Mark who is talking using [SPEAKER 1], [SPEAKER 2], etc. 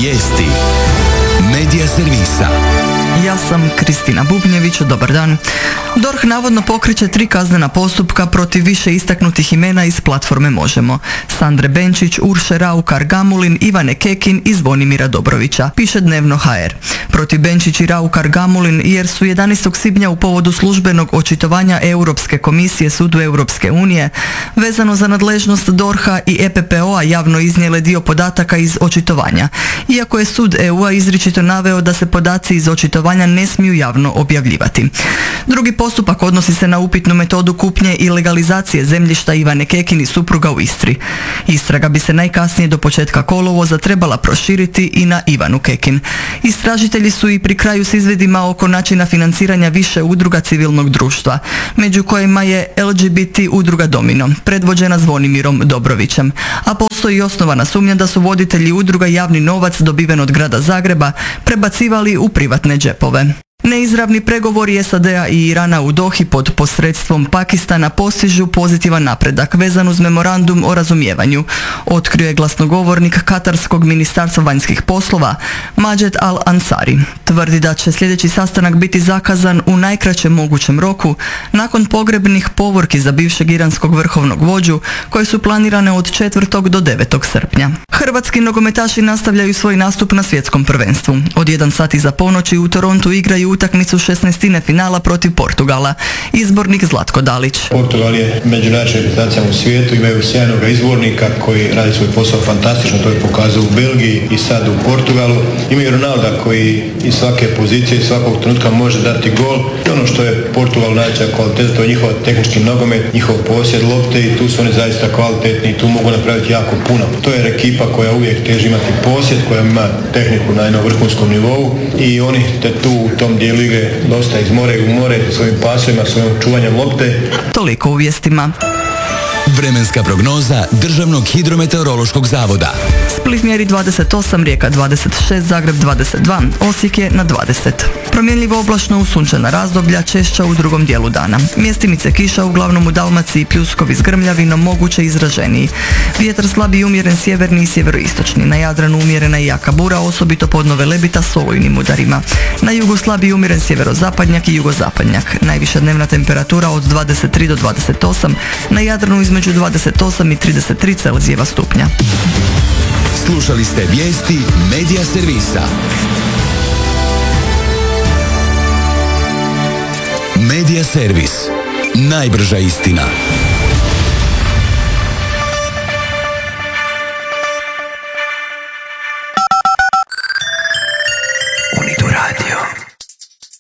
[SPEAKER 1] Vijesti Medija servisa.
[SPEAKER 2] Ja sam Kristina Bubnjević, dobar dan. DORH navodno pokreće 3 kaznena postupka protiv više istaknutih imena iz platforme Možemo. Sandre Benčić, Urše Raukar Gamulin, Ivane Kekin i Zvonimira Dobrovića, piše Dnevno HR. Protiv Benčić i Raukar Gamulin jer su 11. svibnja u povodu službenog očitovanja Europske komisije Sudu Europske unije vezano za nadležnost DORH-a i EPPO-a javno iznijele dio podataka iz očitovanja. Iako je Sud EU-a izričito naveo da se podaci iz očitovanja ne smiju javno objavljivati. Drugi postupak odnosi se na upitnu metodu kupnje i legalizacije zemljišta Ivane Kekin i supruga u Istri. Istraga bi se najkasnije do početka kolovoza trebala proširiti i na Ivanu Kekin. Istražitelji su i pri kraju s izvidima oko načina financiranja više udruga civilnog društva, među kojima je LGBT udruga Domino, predvođena Zvonimirom Dobrovićem, a postoji osnovana sumnja da su voditelji udruga javni novac dobiven od grada Zagreba prebacivali u privatne džepove. Neizravni pregovori SAD-a i Irana u Dohi pod posredstvom Pakistana postižu pozitivan napredak vezan uz memorandum o razumijevanju, otkrio je glasnogovornik Katarskog ministarstva vanjskih poslova Majed Al-Ansari. Tvrdi da će sljedeći sastanak biti zakazan u najkraćem mogućem roku nakon pogrebnih povorki za bivšeg iranskog vrhovnog vođu koje su planirane od 4. do 9. srpnja. Hrvatski nogometaši nastavljaju svoj nastup na svjetskom prvenstvu. Od 1 sat iza ponoći u Torontu igraju utakmicu 16. finala protiv Portugala. Izbornik Zlatko Dalić.
[SPEAKER 3] Portugal je među najjačim reprezentacijama u svijetu, imaju sjajnog izbornika koji radi svoj posao fantastično, to je pokazao u Belgiji i sad u Portugalu. Imaju Ronalda koji iz svake pozicije, iz svakog trenutka može dati gol. I ono što je Portugal najveća kvaliteta, to je njihov tehnički nogomet, njihov posjed lopte i tu su oni zaista kvalitetni i tu mogu napraviti jako puno. To je ekipa koja uvijek teži imati posjed, koja ima tehniku na jednom vrhunskom nivou i oni te tu u tom dijelu igre dosta iz more u more svojim pasovima, svojim čuvanjem lopte.
[SPEAKER 2] Toliko u vijestima.
[SPEAKER 1] Vremenska prognoza Državnog hidrometeorološkog zavoda.
[SPEAKER 2] Split mjeri 28, Rijeka 26, Zagreb 22, Osijek je na 20. Promjenljivo oblačno uz sunčana razdoblja, češća u drugom dijelu dana. Mjestimice kiša uglavnom u Dalmaciji, pljuskovi s grmljavinom, moguće izraženiji. Vjetar slab i umjeren sjeverni i sjeveroistočni. Na Jadranu umjerena i jaka bura, osobito podnove Lebita s olujnim udarima. Na jugu slab i umjeren sjeverozapadnjak i jugozapadnjak. Najviša dnevna temperatura od 23 do 28, na Jadranu između 28 i 33 Celzijeva stupnja.
[SPEAKER 1] Slušali ste vijesti Medija servisa. Medija servis. Najbrža istina.